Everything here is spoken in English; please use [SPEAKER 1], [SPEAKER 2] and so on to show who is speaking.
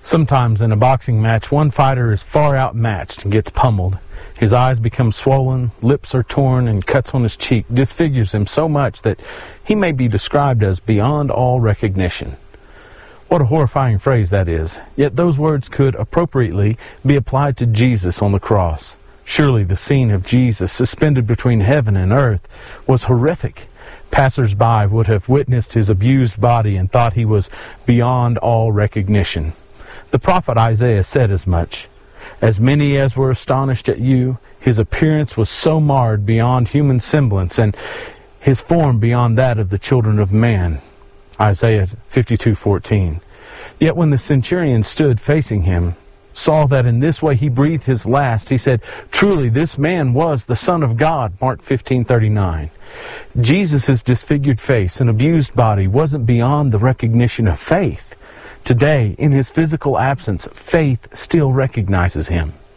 [SPEAKER 1] Sometimes in a boxing match, one fighter is far outmatched and gets pummeled. His eyes become swollen, lips are torn, and cuts on his cheek disfigures him so much that he may be described as beyond all recognition. What a horrifying phrase that is. Yet those words could appropriately be applied to Jesus on the cross. Surely the scene of Jesus suspended between heaven and earth was horrific. Passers-by would have witnessed his abused body and thought he was beyond all recognition. The prophet Isaiah said as much. As many as were astonished at you, his appearance was so marred beyond human semblance, and his form beyond that of the children of man. Isaiah 52:14. Yet when the centurion stood facing him, saw that in this way he breathed his last, he said, "Truly this man was the Son of God," Mark 15:39. Jesus' disfigured face and abused body wasn't beyond the recognition of faith. Today, in his physical absence, faith still recognizes him.